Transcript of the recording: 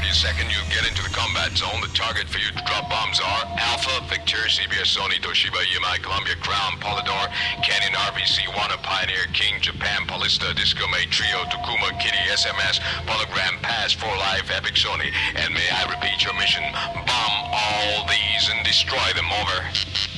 second you get into the combat zone, the target for you to drop bombs are Alpha, Victor, CBS, Sony, Toshiba, EMI, Columbia, Crown, Polydor, Canon, RVC, Warner, Pioneer, King, Japan, Polista, Disco, May, Trio, Takuma, Kitty, SMS, Polygram, Pass, For Life, Epic, Sony. And may I repeat your mission? Bomb all these and destroy them. Over.